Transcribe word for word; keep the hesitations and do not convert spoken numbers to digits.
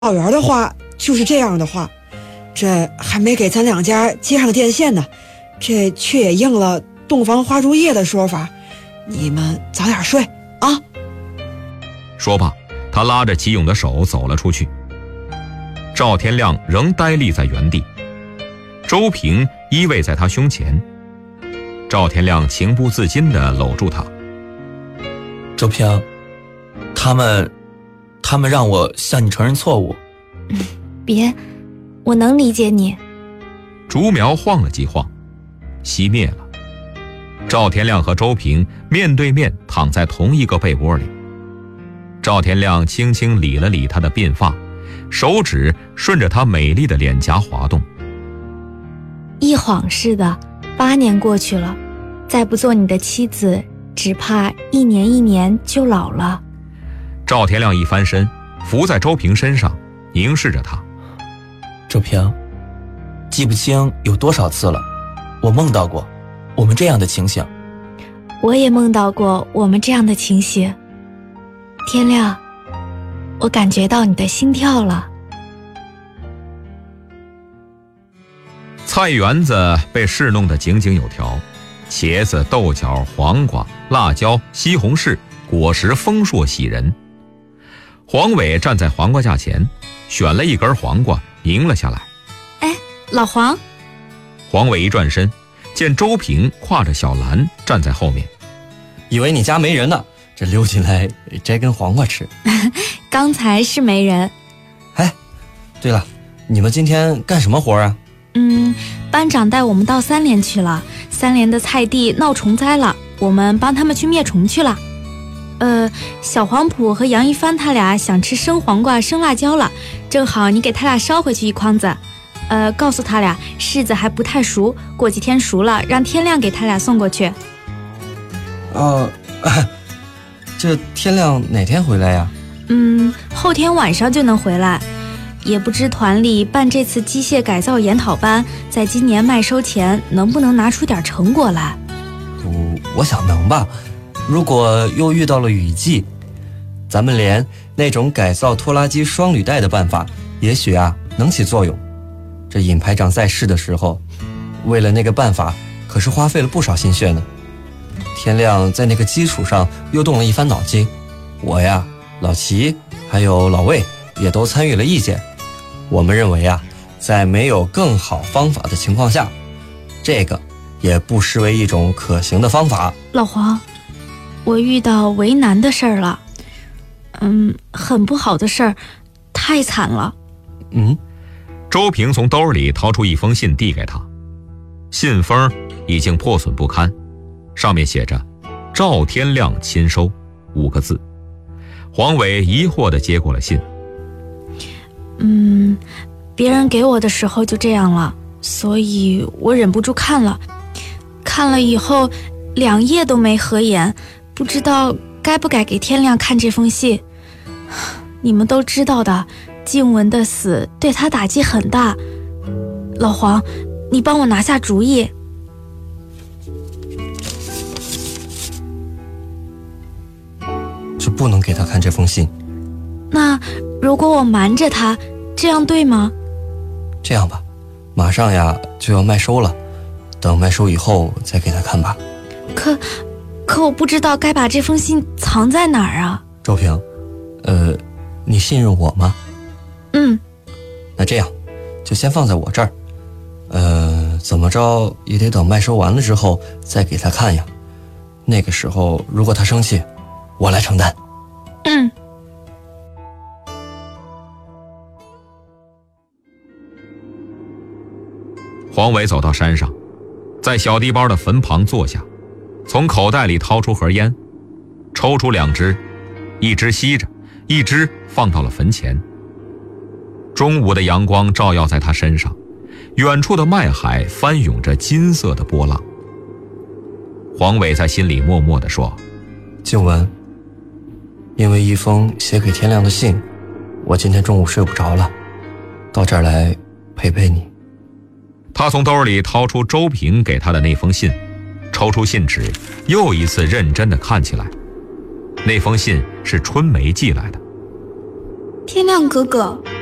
老袁的话就是这样的话，这还没给咱两家接上电线呢，这却也应了洞房花烛夜的说法。你们早点睡啊。 说罢，他拉着齐勇的手走了出去。赵天亮仍呆立在原地，周平依偎在他胸前。赵天亮情不自禁地搂住他。 周平，他们他们让我向你承认错误。 嗯，别，我能理解你。 竹苗晃了几晃，熄灭了。赵天亮和周平面对面躺在同一个被窝里。赵天亮轻轻理了理他的鬓发，手指顺着他美丽的脸颊滑动。 一晃似的，八年过去了，再不做你的妻子，只怕一年一年就老了。 赵天亮一翻身，伏在周平身上，凝视着他。 周平，记不清有多少次了，我梦到过我们这样的情形。 我也梦到过我们这样的情形。天亮，我感觉到你的心跳了。 菜园子被侍弄得井井有条，茄子、豆角、黄瓜、辣椒、西红柿，果实丰硕喜人。黄伟站在黄瓜架前，选了一根黄瓜，迎了下来。 哎，老黄。 黄伟一转身，见周平挎着小篮站在后面。 以为你家没人呢，这溜进来摘根黄瓜吃。 刚才是没人。 哎，对了，你们今天干什么活啊？ 嗯，班长带我们到三连去了，三连的菜地闹虫灾了，我们帮他们去灭虫去了。呃，小黄埔和杨一帆他俩想吃生黄瓜生辣椒了，正好你给他俩捎回去一筐子。呃，告诉他俩柿子还不太熟，过几天熟了让天亮给他俩送过去。 哦、呃，这天亮哪天回来呀？ 嗯，后天晚上就能回来。也不知团里办这次机械改造研讨班，在今年麦收前能不能拿出点成果来？ 我我想能吧。如果又遇到了雨季，咱们连那种改造拖拉机双履带的办法，也许啊能起作用。这尹排长在世的时候，为了那个办法，可是花费了不少心血呢。天亮在那个基础上又动了一番脑筋，我呀、老齐还有老魏也都参与了意见。我们认为啊，在没有更好方法的情况下，这个也不失为一种可行的方法。 老黄，我遇到为难的事儿了，嗯，很不好的事儿，太惨了。 嗯， 周平从兜里掏出一封信递给他，信封已经破损不堪，上面写着“赵天亮亲收”五个字。黄伟疑惑地接过了信。 嗯，别人给我的时候就这样了，所以我忍不住看了，看了以后两页都没合眼，不知道该不该给天亮看这封信。你们都知道的，静雯的死对他打击很大。老黄，你帮我拿下主意。 就不能给他看这封信。 那如果我瞒着他，这样对吗？ 这样吧，马上呀就要麦收了，等麦收以后再给他看吧。 可可我不知道该把这封信藏在哪儿啊。 周平，呃，你信任我吗？ 嗯。 那这样，就先放在我这儿。呃，怎么着也得等麦收完了之后再给他看呀。那个时候如果他生气，我来承担。 嗯。 黄伟走到山上，在小地包的坟旁坐下，从口袋里掏出盒烟，抽出两支，一支吸着，一支放到了坟前。中午的阳光照耀在他身上，远处的麦海翻涌着金色的波浪。黄伟在心里默默地说： 静雯，因为一封写给天亮的信，我今天中午睡不着了，到这儿来陪陪你。 他从兜里掏出周平给他的那封信，抽出信纸，又一次认真地看起来。那封信是春梅寄来的。 天亮哥哥，